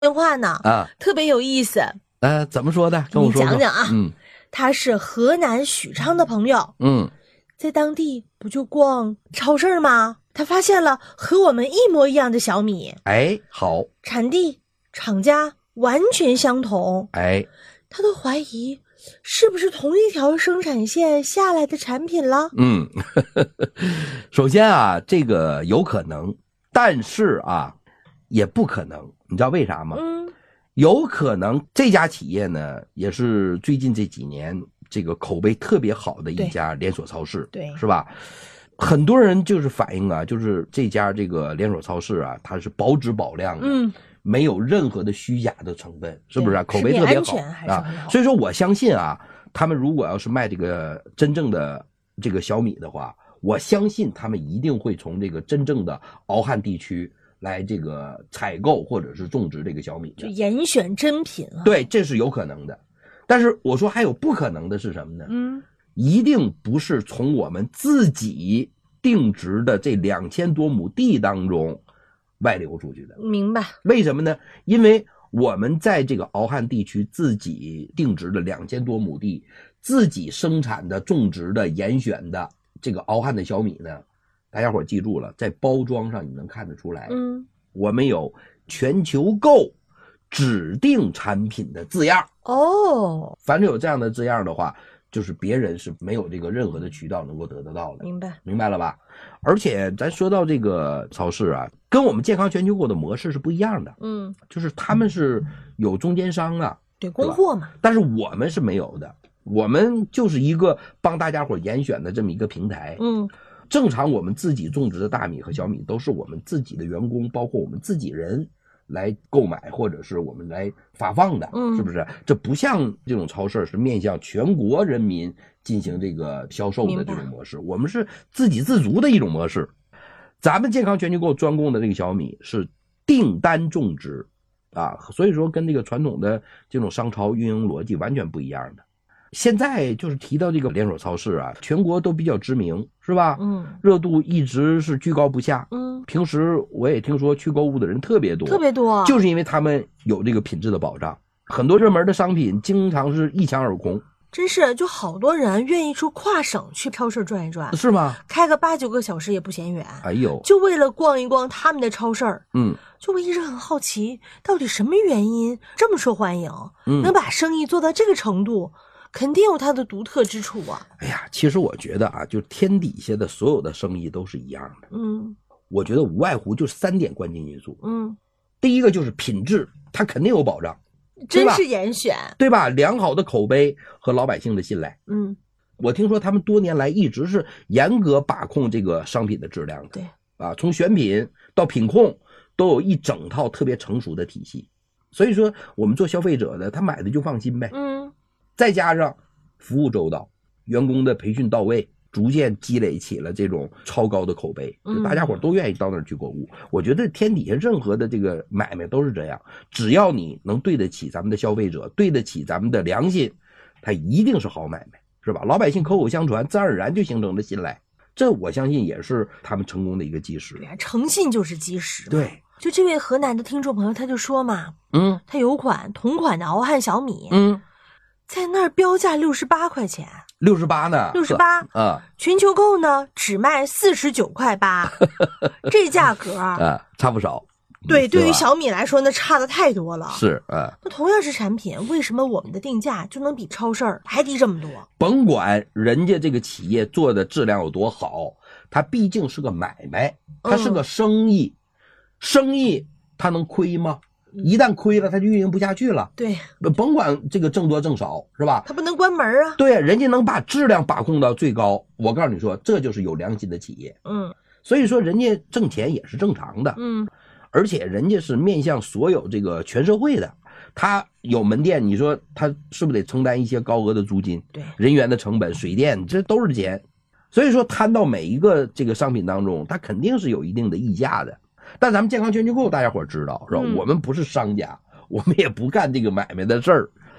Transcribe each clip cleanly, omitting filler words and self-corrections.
电话呢啊， 特别有意思。 怎么说的？跟我说说。 你讲讲啊。他是河南许昌的朋友。在当地不就逛超市吗？他发现了和我们一模一样的小米。 好， 产地、厂家完全相同。他都怀疑是不是同一条生产线下来的产品了。 首先啊，这个有可能，但是啊，也不可能。你知道为啥吗？有可能这家企业呢，也是最近这几年这个口碑特别好的一家连锁超市， 对， 是吧？很多人就是反映啊，就是这家这个连锁超市啊，它是保质保量的，没有任何的虚假的成分，是不是？口碑特别好啊。所以说我相信啊，他们如果要是卖这个真正的这个小米的话，我相信他们一定会从这个真正的敖汉地区来这个采购或者是种植这个小米的， 就严选真品啊。 对，这是有可能的。但是我说还有不可能的是什么呢？一定不是从我们自己定植的这2000多亩地当中外流出去的。 明白。 为什么呢？因为我们在这个敖汉地区自己定植的2000多亩地，自己生产的、种植的、严选的这个敖汉的小米呢，大家伙记住了，在包装上你能看得出来，我们有全球购指定产品的字样。凡是有这样的字样的话，就是别人是没有这个任何的渠道能够得到的。明白了吧？而且咱说到这个超市啊，跟我们健康全球购的模式是不一样的。就是他们是有中间商啊， 对，供货嘛。 但是我们是没有的，我们就是一个帮大家伙严选的这么一个平台。正常我们自己种植的大米和小米都是我们自己的员工，包括我们自己人来购买，或者是我们来发放的，是不是？这不像这种超市是面向全国人民进行这个销售的这种模式，我们是自给自足的一种模式。咱们健康全球购专供的这个小米是订单种植啊，所以说跟这个传统的这种商超运营逻辑完全不一样的。现在就是提到这个连锁超市啊，全国都比较知名，是吧？热度一直是居高不下。平时我也听说去购物的人特别多，就是因为他们有这个品质的保障。很多热门的商品经常是一抢而空。 真是，就好多人愿意出跨省去超市转一转， 是吗？ 开个8、9个小时也不嫌远。 就为了逛一逛他们的超市。就我一直很好奇，到底什么原因这么受欢迎，能把生意做到这个程度？肯定有它的独特之处啊。 其实我觉得啊，就天底下的所有的生意都是一样的。我觉得无外乎就是3点关键因素。第一个就是品质，它肯定有保障， 真是严选， 对吧？良好的口碑和老百姓的信赖。我听说他们多年来一直是严格把控这个商品的质量的。 对啊，从选品到品控都有一整套特别成熟的体系。所以说我们做消费者的，他买的就放心呗。再加上服务周到，员工的培训到位，逐渐积累起了这种超高的口碑，就大家伙都愿意到那儿去购物。我觉得天底下任何的这个买卖都是这样，只要你能对得起咱们的消费者，对得起咱们的良心，它一定是好买卖，是吧？老百姓口口相传，自然而然就形成了信赖，这我相信也是他们成功的一个基石。 诚信就是基石。 对， 就这位河南的听众朋友他就说嘛，他有同款的敖汉小米，在那儿标价68块钱 ，68呢 ？68 啊！ 全球购呢只卖49.8块，这价格啊差不少。 对，对于小米来说，那差的太多了。 是啊， 那同样是产品，为什么我们的定价就能比超市还低这么多？ 甭管人家这个企业做的质量有多好，它毕竟是个买卖，它是个生意，生意它能亏吗？一旦亏了，他就运营不下去了。 对， 甭管这个挣多挣少，是吧？ 他不能关门啊。 对，人家能把质量把控到最高，我告诉你说，这就是有良心的企业。所以说人家挣钱也是正常的。而且人家是面向所有这个全社会的，他有门店，你说他是不是得承担一些高额的租金？ 对， 人员的成本、水电，这都是钱。所以说摊到每一个这个商品当中，它肯定是有一定的溢价的。但咱们健康全球购大家伙知道是吧？我们不是商家，我们也不干这个买卖的事儿，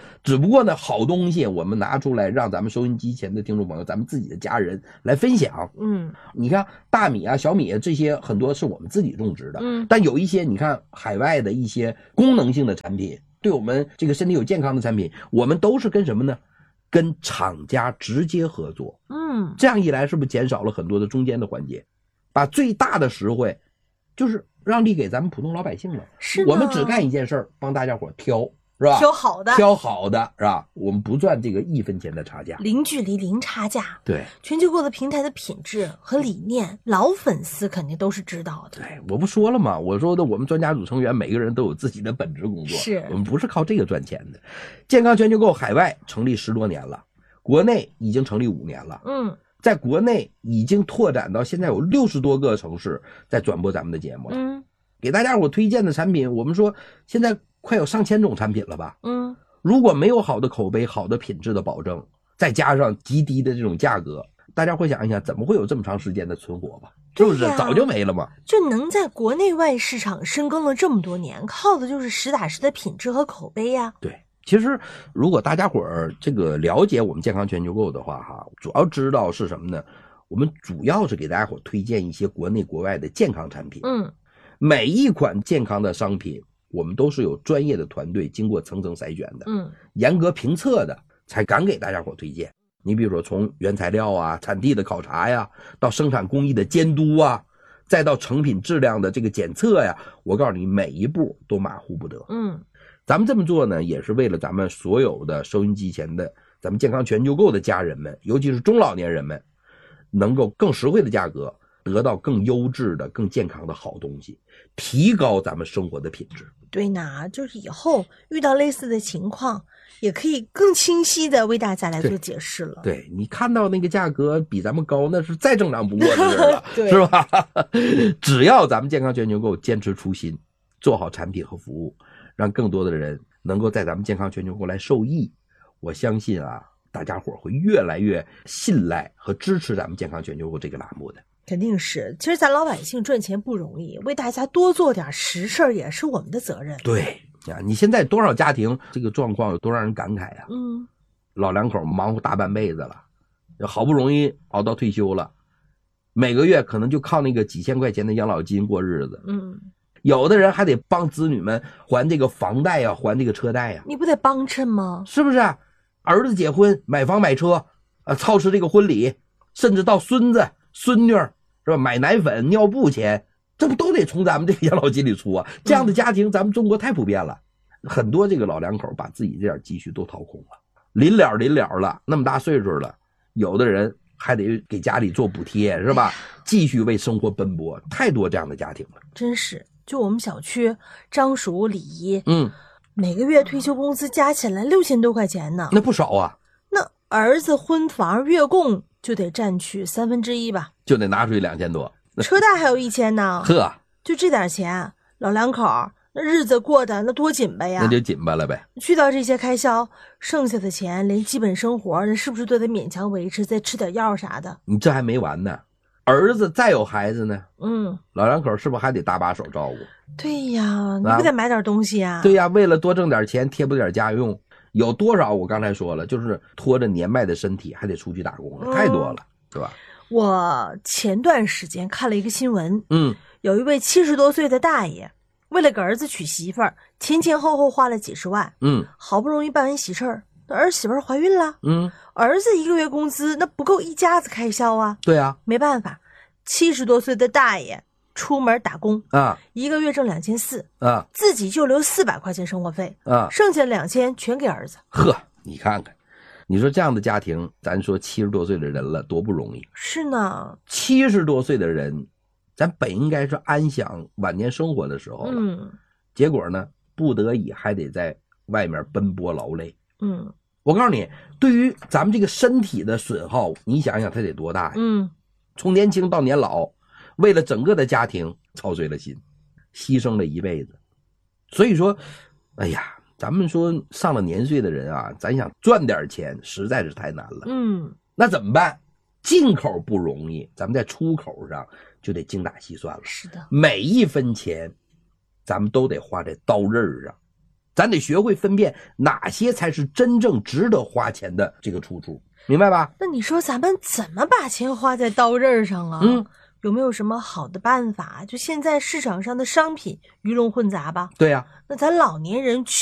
只不过呢，好东西我们拿出来让咱们收音机前的听众朋友，咱们自己的家人来分享。你看大米啊、小米啊这些很多是我们自己种植的，但有一些你看海外的一些功能性的产品，对我们这个身体有健康的产品，我们都是跟什么呢？跟厂家直接合作。这样一来是不是减少了很多的中间的环节，把最大的实惠就是让利给咱们普通老百姓了。 是， 我们只干一件事儿，帮大家伙挑，是吧？ 挑好的， 挑好的，是吧？我们不赚这个1分钱的差价， 零距离零差价。 对， 全球购的平台的品质和理念，老粉丝肯定都是知道的。 对，我不说了吗？我说的我们专家组成员每个人都有自己的本职工作， 是我们不是靠这个赚钱的。健康全球购海外成立10多年了，国内已经成立5年了。在国内已经拓展到现在有60多个城市在转播咱们的节目了。给大家伙推荐的产品，我们说现在快有上千种产品了吧。如果没有好的口碑、好的品质的保证，再加上极低的这种价格，大家会想一想，怎么会有这么长时间的存活吧？是不是？早就没了嘛。 就能在国内外市场深耕了这么多年，靠的就是实打实的品质和口碑呀。 对。其实如果大家伙儿这个了解我们健康全球购的话哈，主要知道是什么呢？我们主要是给大家伙儿推荐一些国内国外的健康产品。每一款健康的商品我们都是有专业的团队经过层层筛选的，严格评测的才敢给大家伙儿推荐。你比如说从原材料啊、产地的考察呀，到生产工艺的监督啊，再到成品质量的这个检测呀，我告诉你每一步都马虎不得。咱们这么做呢，也是为了咱们所有的收音机前的咱们健康全球购的家人们，尤其是中老年人们，能够更实惠的价格得到更优质的、更健康的好东西，提高咱们生活的品质。 对呢，就是以后遇到类似的情况，也可以更清晰的为大家来做解释了。 对，你看到那个价格比咱们高，那是再正常不过的事了，是吧？只要咱们健康全球购坚持初心，做好产品和服务，让更多的人能够在咱们健康全球购来受益，我相信啊，大家伙会越来越信赖和支持咱们健康全球购这个栏目的。 肯定是，其实咱老百姓赚钱不容易，为大家多做点实事也是我们的责任。 对呀，你现在多少家庭这个状况有多让人感慨啊！老两口忙活大半辈子了，好不容易熬到退休了，每个月可能就靠那个几千块钱的养老金过日子。有的人还得帮子女们还这个房贷呀，还这个车贷呀。 你不得帮衬吗？ 是不是？儿子结婚买房买车操持这个婚礼，甚至到孙子孙女是吧，买奶粉尿布钱，这不都得从咱们这个养老金里出啊？这样的家庭咱们中国太普遍了，很多这个老两口把自己这点积蓄都掏空了，临了了，那么大岁数了，有的人还得给家里做补贴是吧，继续为生活奔波，太多这样的家庭了。 真是，就我们小区张叔李姨，每个月退休工资加起来6000多块钱呢， 那不少啊。 那儿子婚房月供就得占去1/3吧， 就得拿出去2000多， 车贷还有1000呢。 呵， 就这点钱，老两口那日子过得那多紧巴呀！ 那就紧巴了呗。 去掉这些开销，剩下的钱连基本生活那是不是都得勉强维持，再吃点药啥的？ 你这还没完呢，儿子再有孩子呢，老两口是不是还得搭把手照顾？ 对呀，你不得买点东西呀？ 对呀，为了多挣点钱贴补点家用，有多少我刚才说了，就是拖着年迈的身体还得出去打工了，太多了，是吧？ 我前段时间看了一个新闻，有一位70多岁的大爷，为了给儿子娶媳妇儿，前后花了几十万，好不容易办完喜事儿，那儿媳妇怀孕了，儿子1个月工资那不够一家子开销啊。 对啊， 没办法，70多岁的大爷出门打工啊 ，1个月挣2400 啊， 自己就留400块钱生活费啊， 剩下2000全给儿子。 呵，你看看，你说这样的家庭，咱说70多岁的人了，多不容易。 是呢 ，70多岁的人，咱本应该是安享晚年生活的时候了，结果呢，不得已还得在外面奔波劳累。我告诉你，对于咱们这个身体的损耗，你想想它得多大呀？从年轻到年老，为了整个的家庭操碎了心，牺牲了一辈子。所以说，哎呀，咱们说上了年岁的人啊，咱想赚点钱实在是太难了。那怎么办？进口不容易，咱们在出口上就得精打细算了。 是的， 每一分钱咱们都得花在刀刃上。 咱得学会分辨哪些才是真正值得花钱的这个出处，明白吧？ 那你说咱们怎么把钱花在刀刃上啊？有没有什么好的办法？就现在市场上的商品鱼龙混杂吧。 对呀， 那咱老年人